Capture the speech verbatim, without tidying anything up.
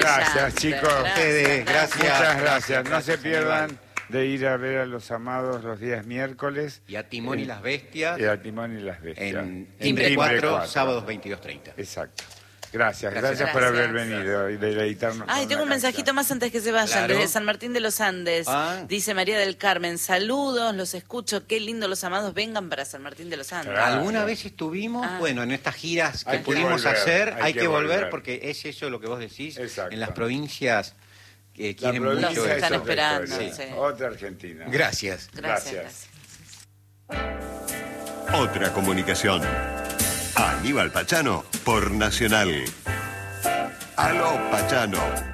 Gracias, chicos. Gracias, Ustedes, gracias. Muchas gracias. No Gracias, se pierdan de ir a ver a Los Amados los días miércoles. Y a Timón y las Bestias. Y a Timón y las Bestias. En Timbre cuatro, sábados veintidós treinta. Exacto. Gracias, gracias, Gracias. por haber Gracias. venido y deleitarnos. Ay, con tengo un una mensajito canción. más antes que se vayan. Claro. Desde San Martín de los Andes. Ah. Dice María del Carmen, saludos, los escucho. Qué lindo Los Amados. Vengan para San Martín de los Andes. Claro. ¿Alguna vez estuvimos? Ah. Bueno, en estas giras que Hay que pudimos volver, hacer, hay hay que que volver, volver. porque es eso lo que vos decís. Exacto. En las provincias que La quieren provincia mucho Los es están eso. otra esperando, historia, sí. Otra Argentina. Gracias. Gracias, Gracias. gracias. Otra comunicación. Aníbal Pachano por Nacional. Aló, Pachano.